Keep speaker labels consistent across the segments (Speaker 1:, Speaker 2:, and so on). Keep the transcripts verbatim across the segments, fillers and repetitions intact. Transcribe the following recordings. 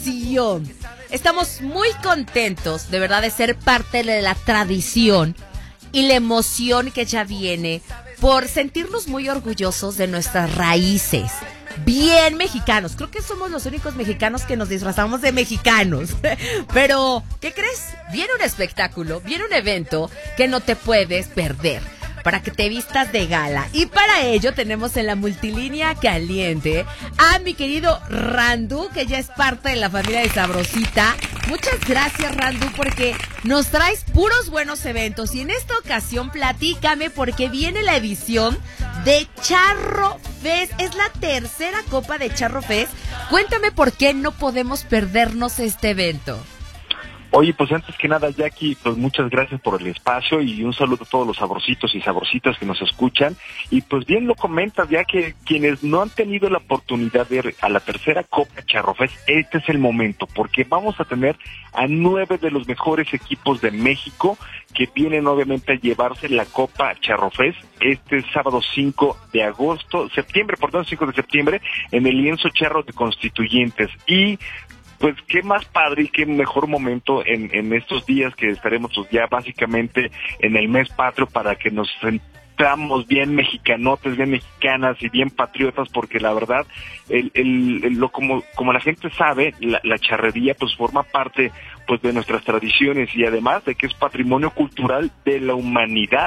Speaker 1: emoción. Estamos muy contentos, de verdad, de ser parte de la tradición y la emoción que ya viene por sentirnos muy orgullosos de nuestras raíces. Bien mexicanos, creo que somos los únicos mexicanos que nos disfrazamos de mexicanos. Pero, ¿qué crees? Viene un espectáculo, viene un evento que no te puedes perder, para que te vistas de gala. Y para ello tenemos en la multilínea caliente a mi querido Randu, que ya es parte de la familia de Sabrosita. Muchas gracias, Randu, porque nos traes puros buenos eventos. Y en esta ocasión platícame porque viene la edición de Charro Fest. Es la tercera copa de Charro Fest. Cuéntame por qué no podemos perdernos este evento.
Speaker 2: Oye, pues antes que nada, Jackie, pues muchas gracias por el espacio y un saludo a todos los sabrositos y sabrositas que nos escuchan. Y pues bien lo comentas, ya que quienes no han tenido la oportunidad de ir a la tercera Copa Charro Fest, este es el momento, porque vamos a tener a nueve de los mejores equipos de México que vienen obviamente a llevarse la Copa Charro Fest este sábado cinco de agosto, septiembre, perdón, cinco de septiembre, en el Lienzo Charro de Constituyentes. Y pues qué más padre y qué mejor momento en, en estos días que estaremos pues, ya básicamente en el mes patrio para que nos sentamos bien mexicanotes, bien mexicanas y bien patriotas, porque la verdad, el, el, el, lo como, como la gente sabe, la, la charrería pues forma parte pues de nuestras tradiciones y además de que es patrimonio cultural de la humanidad.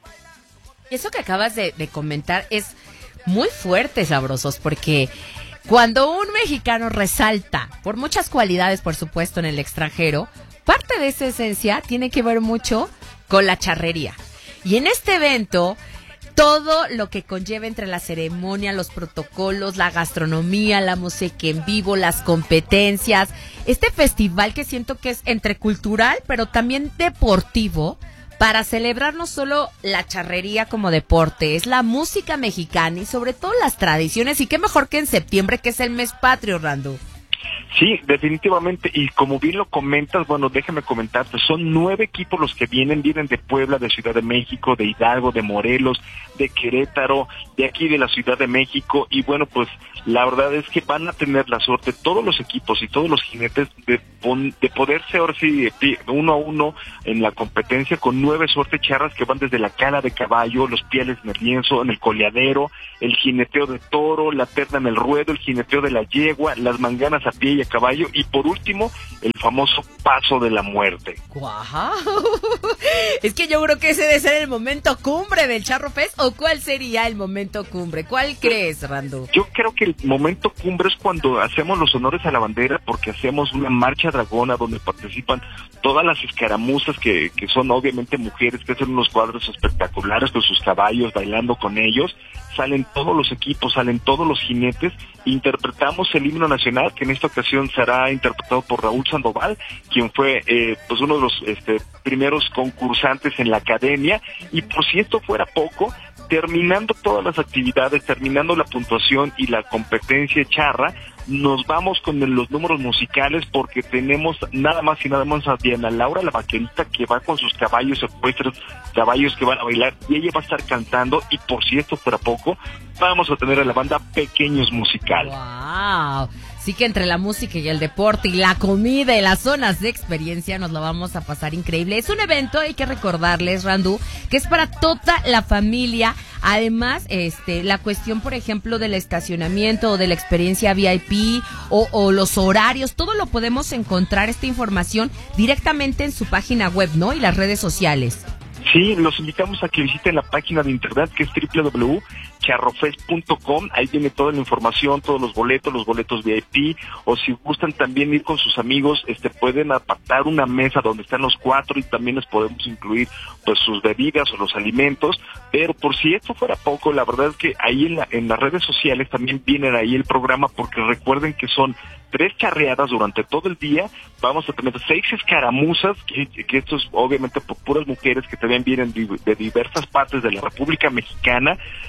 Speaker 1: Eso que acabas de, de comentar es muy fuerte, Sabrosos, porque cuando un mexicano resalta, por muchas cualidades, por supuesto, en el extranjero, parte de esa esencia tiene que ver mucho con la charrería. Y en este evento, todo lo que conlleva entre la ceremonia, los protocolos, la gastronomía, la música en vivo, las competencias, este festival que siento que es entre cultural, pero también deportivo, para celebrar no solo la charrería como deporte, es la música mexicana y sobre todo las tradiciones. Y qué mejor que en septiembre, que es el mes patrio, Randu.
Speaker 2: Sí, definitivamente, y como bien lo comentas, bueno, déjame comentarte, son nueve equipos los que vienen, vienen de Puebla, de Ciudad de México, de Hidalgo, de Morelos, de Querétaro, de aquí de la Ciudad de México, y bueno, pues la verdad es que van a tener la suerte todos los equipos y todos los jinetes de, de poderse ahora sí uno a uno en la competencia con nueve suertes charras que van desde la cara de caballo, los pieles en el lienzo, en el coleadero, el jineteo de toro, la perna en el ruedo, el jineteo de la yegua, las manganas a pie y a caballo, y por último, el famoso paso de la muerte.
Speaker 1: ¡Guau! Es que yo creo que ese debe ser el momento cumbre del Charro Fest, ¿o cuál sería el momento cumbre? ¿Cuál crees, Randu?
Speaker 2: Yo creo que el momento cumbre es cuando hacemos los honores a la bandera, porque hacemos una marcha dragona donde participan todas las escaramuzas que, que son obviamente mujeres, que hacen unos cuadros espectaculares con sus caballos, bailando con ellos, salen todos los equipos, salen todos los jinetes, interpretamos el himno nacional, que en esta ocasión será interpretado por Raúl Sandoval, quien fue eh, pues uno de los este, primeros concursantes en la academia, y por si esto fuera poco, terminando todas las actividades, terminando la puntuación y la competencia charra, nos vamos con los números musicales porque tenemos nada más y nada más a Diana Laura, la vaquerita, que va con sus caballos ecuestres, caballos que van a bailar, y ella va a estar cantando, y por si esto fuera poco, vamos a tener a la banda Pequeños Musical.
Speaker 1: ¡Wow! Sí que entre la música y el deporte y la comida y las zonas de experiencia nos lo vamos a pasar increíble. Es un evento, hay que recordarles, Randu, que es para toda la familia. Además, este, la cuestión, por ejemplo, del estacionamiento o de la experiencia V I P o, o los horarios, todo lo podemos encontrar, esta información, directamente en su página web, ¿no? Y las redes sociales.
Speaker 2: Sí, los invitamos a que visiten la página de internet, que es doble u doble u doble u punto charrofest punto com. Ahí viene toda la información, todos los boletos, los boletos V I P, o si gustan también ir con sus amigos, este pueden apartar una mesa donde están los cuatro y también les podemos incluir pues sus bebidas o los alimentos. Pero por si esto fuera poco, la verdad es que ahí en, la, en las redes sociales también vienen ahí el programa, porque recuerden que son tres charreadas durante todo el día. Vamos a tener seis escaramuzas, que, que esto es obviamente por puras mujeres que también vienen de, de diversas partes de la República Mexicana, y como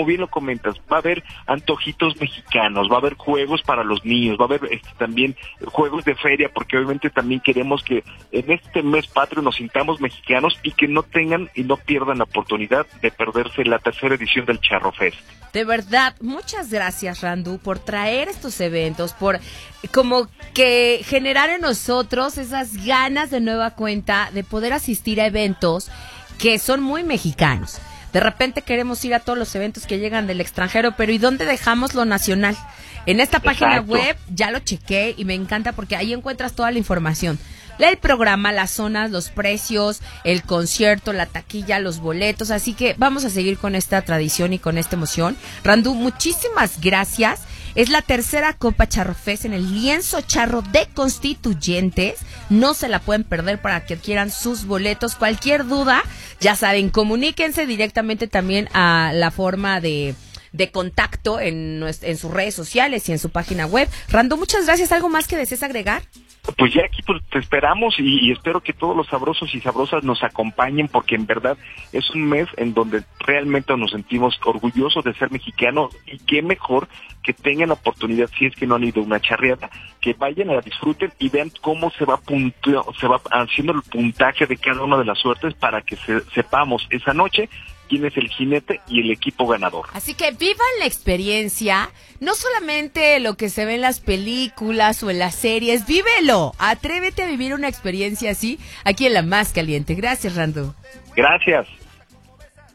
Speaker 2: como bien lo comentas, va a haber antojitos mexicanos, va a haber juegos para los niños, va a haber este, también juegos de feria, porque obviamente también queremos que en este mes patrio nos sintamos mexicanos y que no tengan y no pierdan la oportunidad de perderse la tercera edición del Charro Fest.
Speaker 1: De verdad, muchas gracias, Randú, por traer estos eventos, por como que generar en nosotros esas ganas de nueva cuenta de poder asistir a eventos que son muy mexicanos. De repente queremos ir a todos los eventos que llegan del extranjero, pero ¿y dónde dejamos lo nacional? En esta página
Speaker 2: Exacto.
Speaker 1: web ya lo chequé y me encanta porque ahí encuentras toda la información. El programa, las zonas, los precios, el concierto, la taquilla, los boletos. Así que vamos a seguir con esta tradición y con esta emoción. Randú, muchísimas gracias. Es la tercera Copa Charro Fest en el lienzo charro de Constituyentes. No se la pueden perder para que adquieran sus boletos. Cualquier duda, ya saben, comuníquense directamente también a la forma de... de contacto en, nuestra, en sus redes sociales y en su página web. Randú, muchas gracias. ¿Algo más que desees agregar?
Speaker 2: Pues ya aquí pues, te esperamos y, y espero que todos los sabrosos y sabrosas nos acompañen, porque en verdad es un mes en donde realmente nos sentimos orgullosos de ser mexicanos, y qué mejor que tengan la oportunidad, si es que no han ido a una charreada, que vayan a la disfruten y vean cómo se va punto, se va haciendo el puntaje de cada una de las suertes para que se, sepamos esa noche quién es el jinete y el equipo ganador.
Speaker 1: Así que vivan la experiencia, no solamente lo que se ve en las películas o en las series, vívelo, atrévete a vivir una experiencia así aquí en La Más Caliente. Gracias, Randú.
Speaker 2: Gracias.